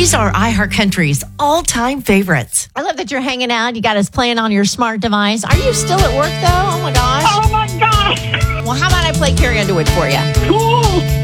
These are iHeartCountry's all-time favorites. I love that you're hanging out. You got us playing on your smart device. Are you still at work, though? Oh, my gosh. Oh, my gosh. Well, how about I play Carrie Underwood for you? Cool.